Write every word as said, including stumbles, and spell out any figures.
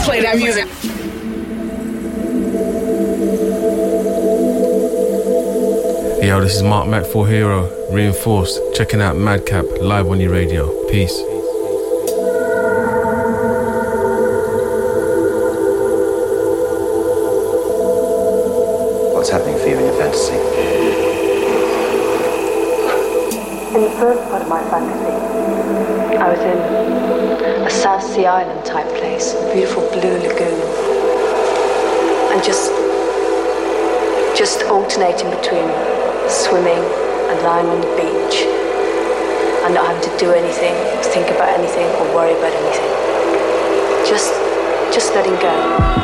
play that music. Yo, this is Mark Mac for Hero, Reinforced, checking out Madcap live on your radio. Peace. What's happening for you in your fantasy? In the first part of my fantasy, I was in a South Sea Island type place, a beautiful blue lagoon, and just, just alternating between swimming and lying on the beach and not having to do anything, think about anything or worry about anything. Just, just letting go.